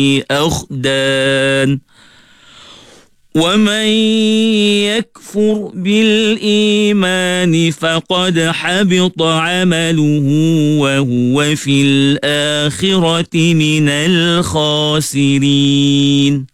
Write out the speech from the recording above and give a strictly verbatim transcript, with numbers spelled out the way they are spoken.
أخدان ومن يكفر بالإيمان فقد حبط عمله وهو في الآخرة من الخاسرين.